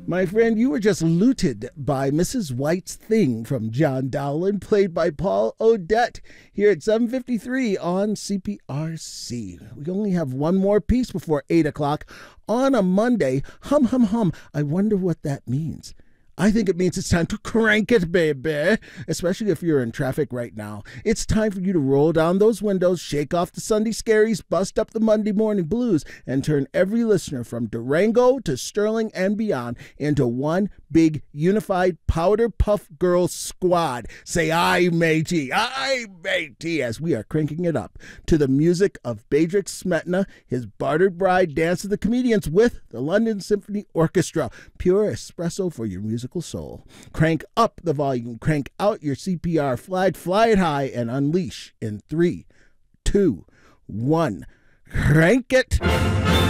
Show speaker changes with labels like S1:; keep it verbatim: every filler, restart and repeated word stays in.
S1: My friend, you were just looted by Missus White's Thing from John Dowland, played by Paul Odette, here at seven fifty-three on C P R C. We only have one more piece before eight o'clock on a Monday. Hum, hum, hum. I wonder what that means. I think it means it's time to crank it, baby, especially if you're in traffic right now. It's time for you to roll down those windows, shake off the Sunday scaries, bust up the Monday morning blues, and turn every listener from Durango to Sterling and beyond into one big unified powder puff girl squad. Say aye, matey, aye, matey, as we are cranking it up to the music of Bedřich Smetana, his Bartered Bride, Dance of the Comedians with the London Symphony Orchestra. Pure espresso for your musical soul. Crank up the volume, crank out your C P R flag, fly it high, and unleash in three, two, one. Crank it!